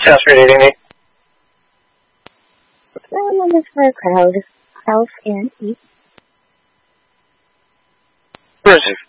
Transfer to me. One is for crowd, health, and eat. Where is it?